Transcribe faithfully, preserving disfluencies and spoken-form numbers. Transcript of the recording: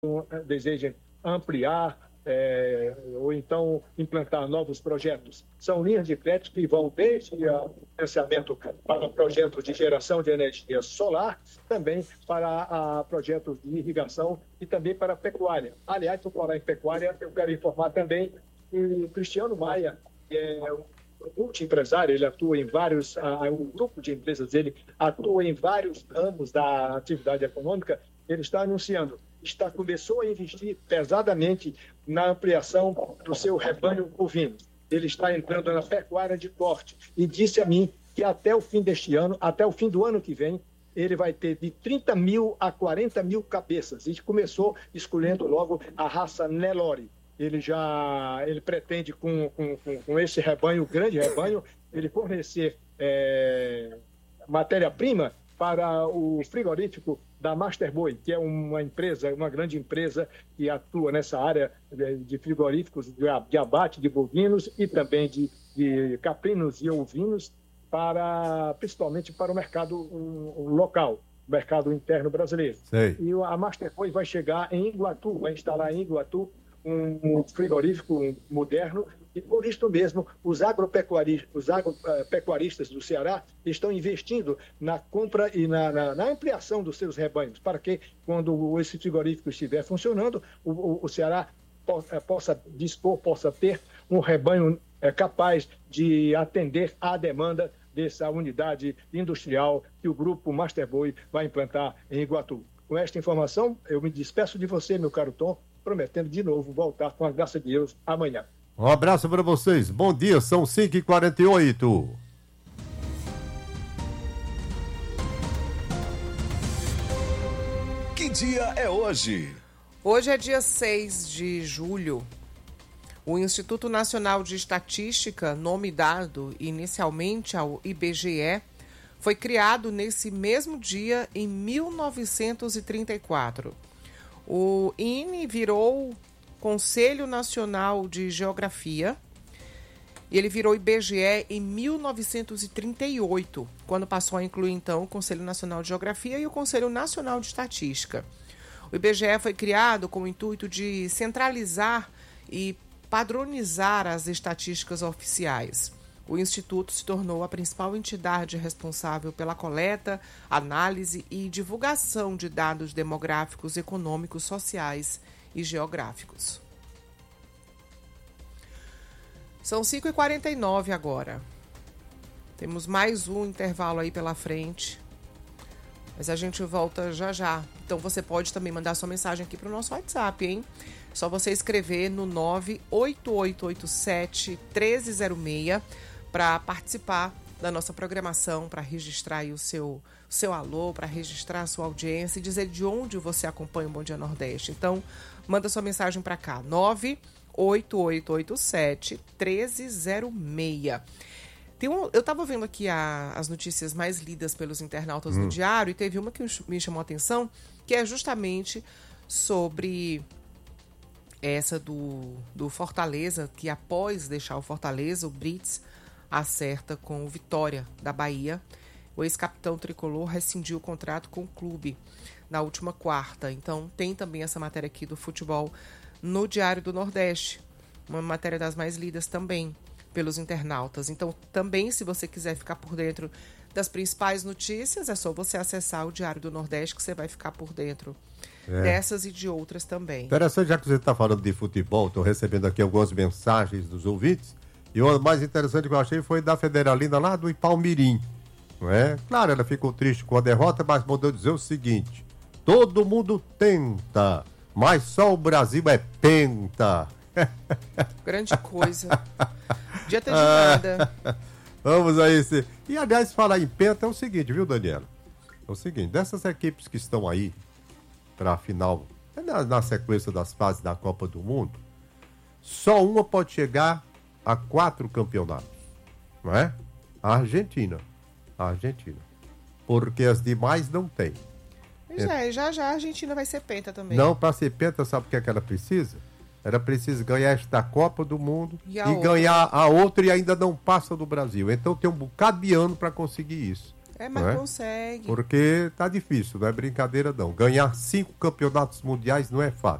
desejem ampliar é, ou então implantar novos projetos. São linhas de crédito que vão desde o financiamento para projetos de geração de energia solar, também para a projetos de irrigação e também para a pecuária. Aliás, por falar em pecuária, eu quero informar também que o Cristiano Maia, que é um multiempresário, ele atua em vários, o grupo de empresas dele atua em vários ramos da atividade econômica, ele está anunciando, está, começou a investir pesadamente na ampliação do seu rebanho bovino. Ele está entrando na pecuária de corte e disse a mim que até o fim deste ano, até o fim do ano que vem, ele vai ter de trinta mil a quarenta mil cabeças. E começou escolhendo logo a raça Nelore. Ele já ele pretende, com, com, com esse rebanho, grande rebanho, ele fornecer é, matéria-prima para o frigorífico da Masterboi, que é uma empresa, uma grande empresa que atua nessa área de frigoríficos de abate de bovinos e também de, de caprinos e ovinos, para, principalmente para o mercado um, um local, o mercado interno brasileiro. Sei. E a Masterboi vai chegar em Iguatu, vai instalar em Iguatu um frigorífico moderno, e por isso mesmo os agropecuaristas, os agropecuaristas do Ceará estão investindo na compra e na, na, na ampliação dos seus rebanhos, para que quando esse frigorífico estiver funcionando, o, o, o Ceará possa, possa dispor, possa ter um rebanho é, capaz de atender à demanda dessa unidade industrial que o grupo Masterboi vai implantar em Iguatu. Com esta informação, eu me despeço de você, meu caro Tom, prometendo de novo voltar com a graça de Deus amanhã. Um abraço para vocês. Bom dia, são cinco e quarenta e oito. Que dia é hoje? Hoje é dia seis de julho. O Instituto Nacional de Estatística, nome dado inicialmente ao I B G E, foi criado nesse mesmo dia em mil novecentos e trinta e quatro. O I N E virou Conselho Nacional de Geografia e ele virou I B G E em mil novecentos e trinta e oito, quando passou a incluir então o Conselho Nacional de Geografia e o Conselho Nacional de Estatística. O I B G E foi criado com o intuito de centralizar e padronizar as estatísticas oficiais. O Instituto se tornou a principal entidade responsável pela coleta, análise e divulgação de dados demográficos, econômicos, sociais e geográficos. São cinco e quarenta e nove agora. Temos mais um intervalo aí pela frente, mas a gente volta já já. Então você pode também mandar sua mensagem aqui para o nosso WhatsApp, hein? Só você escrever no nove oito oito oito sete um três zero seis para participar da nossa programação, para registrar aí o seu, seu alô, para registrar a sua audiência e dizer de onde você acompanha o Bom Dia Nordeste. Então, manda sua mensagem para cá, nove oito oito oito sete um três zero seis. Tem um, eu estava vendo aqui a, as notícias mais lidas pelos internautas hum. no Diário, e teve uma que me chamou a atenção, que é justamente sobre essa do, do Fortaleza, que após deixar o Fortaleza, o Brits acerta com o Vitória da Bahia. O ex-capitão tricolor rescindiu o contrato com o clube na última quarta. Então tem também essa matéria aqui do futebol no Diário do Nordeste, uma matéria das mais lidas também pelos internautas. Então também, se você quiser ficar por dentro das principais notícias, é só você acessar o Diário do Nordeste, que você vai ficar por dentro é. dessas e de outras também. Interessante, já que você está falando de futebol, estou recebendo aqui algumas mensagens dos ouvintes, e o mais interessante que eu achei foi da Federalina lá do Ipalmirim, não é? Claro, ela ficou triste com a derrota, mas mandou dizer o seguinte: todo mundo tenta, mas só o Brasil é penta. Grande coisa. Podia ter de nada. Vamos a esse. E aliás, falar em penta é o seguinte, viu, Daniela? É o seguinte, dessas equipes que estão aí para a final, na, na sequência das fases da Copa do Mundo, só uma pode chegar a quatro campeonatos, não é? A Argentina. A Argentina. Porque as demais não tem. Já, já já a Argentina vai ser penta também. Não, para ser penta, sabe o que é que ela precisa? Ela precisa ganhar esta Copa do Mundo e, e ganhar a outra, e ainda não passa do Brasil. Então tem um bocado de ano para conseguir isso. É, mas não é? consegue. Porque tá difícil, não é brincadeira não. Ganhar cinco campeonatos mundiais não é fácil.